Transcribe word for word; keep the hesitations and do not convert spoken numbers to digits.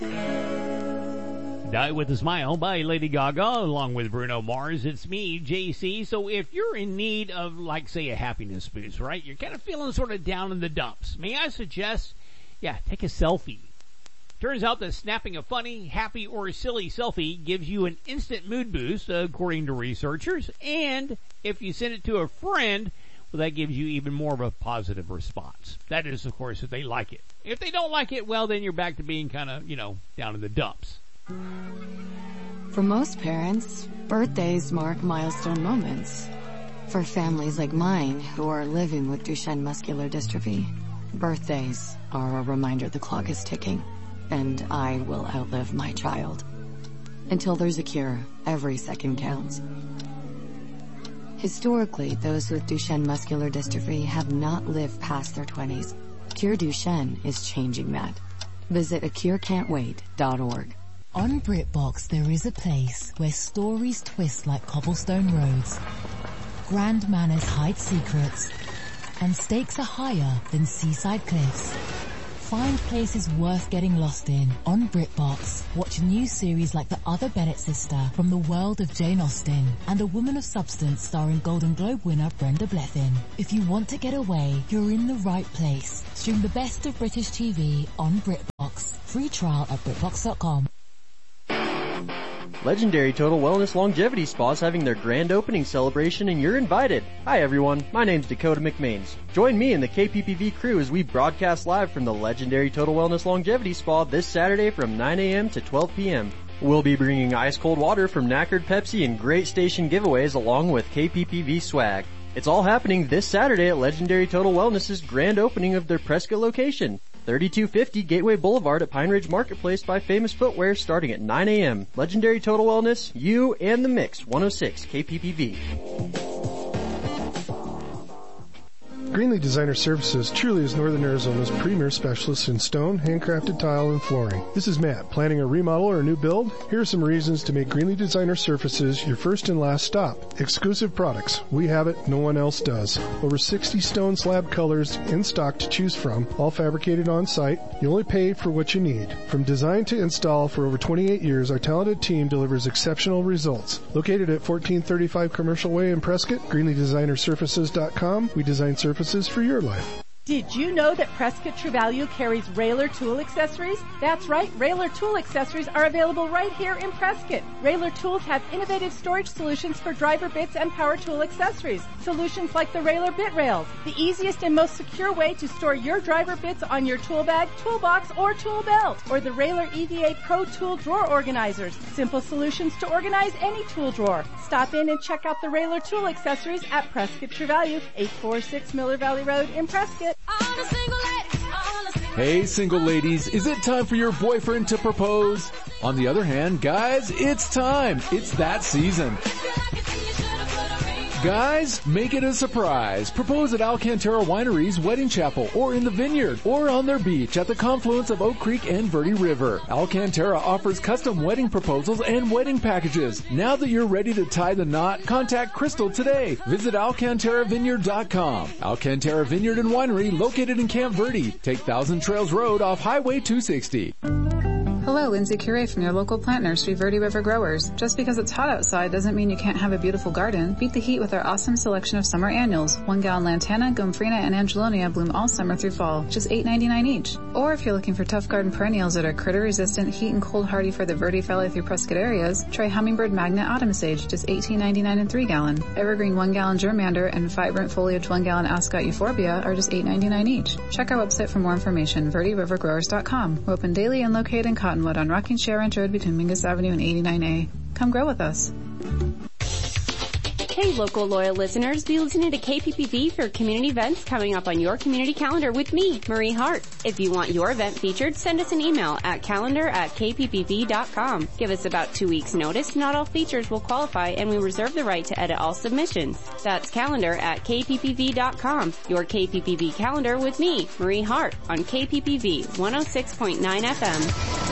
Die with a Smile by Lady Gaga, along with Bruno Mars. It's me, J C. So if you're in need of, like, say, a happiness boost, right? You're kind of feeling sort of down in the dumps. May I suggest, yeah, take a selfie. Turns out that snapping a funny, happy, or silly selfie gives you an instant mood boost, according to researchers. And if you send it to a friend, well, that gives you even more of a positive response. That is, of course, if they like it. If they don't like it, well, then you're back to being kind of, you know, down in the dumps. For most parents, birthdays mark milestone moments. For families like mine who are living with Duchenne muscular dystrophy, birthdays are a reminder the clock is ticking, and I will outlive my child. Until there's a cure, every second counts. Historically, those with Duchenne muscular dystrophy have not lived past their twenties. Cure Duchenne is changing that. Visit a cure can't wait dot org. On BritBox, there is a place where stories twist like cobblestone roads, grand manners hide secrets, and stakes are higher than seaside cliffs. Find places worth getting lost in on BritBox. Watch new series like The Other Bennett Sister from the world of Jane Austen and A Woman of Substance starring Golden Globe winner Brenda Blethyn. If you want to get away, you're in the right place. Stream the best of British T V on BritBox. Free trial at BritBox dot com. Legendary Total Wellness Longevity Spa is having their grand opening celebration and you're invited. Hi everyone, my name's Dakota McMains. Join me and the K P P V crew as we broadcast live from the Legendary Total Wellness Longevity Spa this Saturday from nine a.m. to twelve p.m. We'll be bringing ice cold water from Knackered Pepsi and great station giveaways along with K P P V swag. It's all happening this Saturday at Legendary Total Wellness's grand opening of their Prescott location. thirty-two fifty Gateway Boulevard at Pine Ridge Marketplace by Famous Footwear starting at nine a.m. Legendary Total Wellness, you and the mix, one oh six K P P V. Greenlee Designer Services truly is Northern Arizona's premier specialist in stone, handcrafted tile, and flooring. This is Matt. Planning a remodel or a new build? Here are some reasons to make Greenlee Designer Services your first and last stop. Exclusive products. We have it. No one else does. Over sixty stone slab colors in stock to choose from, all fabricated on site. You only pay for what you need. From design to install for over twenty-eight years, our talented team delivers exceptional results. Located at fourteen thirty-five Commercial Way in Prescott, greenlee designer surfaces dot com. We design surfaces for your life. Did you know that Prescott True Value carries Railer tool accessories? That's right, Railer tool accessories are available right here in Prescott. Railer tools have innovative storage solutions for driver bits and power tool accessories. Solutions like the Railer bit rails, the easiest and most secure way to store your driver bits on your tool bag, toolbox, or tool belt. Or the Railer E V A Pro Tool Drawer Organizers, simple solutions to organize any tool drawer. Stop in and check out the Railer tool accessories at Prescott True Value, eight forty-six Miller Valley Road in Prescott. Hey, single ladies, is it time for your boyfriend to propose? On the other hand, guys, it's time. It's that season. Guys, make it a surprise. Propose at Alcantara Winery's Wedding Chapel or in the Vineyard or on their beach at the confluence of Oak Creek and Verde River. Alcantara offers custom wedding proposals and wedding packages. Now that you're ready to tie the knot, contact Crystal today. Visit alcantara vineyard dot com. Alcantara Vineyard and Winery located in Camp Verde. Take Thousand Trails Road off Highway two sixty. Hello, Lindsay Curie from your local plant nursery, Verde River Growers. Just because it's hot outside doesn't mean you can't have a beautiful garden. Beat the heat with our awesome selection of summer annuals. One gallon Lantana, Gomphrena, and Angelonia bloom all summer through fall, just eight ninety-nine each. Or if you're looking for tough garden perennials that are critter resistant, heat and cold hardy for the Verde Valley through Prescott areas, try Hummingbird Magnet Autumn Sage, just eighteen ninety-nine in three gallon. Evergreen one gallon Germander and Vibrant Foliage one gallon Ascot Euphorbia are just eight ninety-nine each. Check our website for more information, verde river growers dot com. We're open daily and located in Cottonwood on Rocking Chair Ranch Road between Mingus Avenue and eighty-nine A. Come grow with us. Hey, local loyal listeners, be listening to K P P V for community events coming up on your community calendar with me, Marie Hart. If you want your event featured, send us an email at calendar at k p p v dot com. Give us about two weeks notice. Not all features will qualify, and we reserve the right to edit all submissions. That's calendar at k p p v dot com. Your K P P V calendar with me, Marie Hart, on K P P V one oh six point nine F M.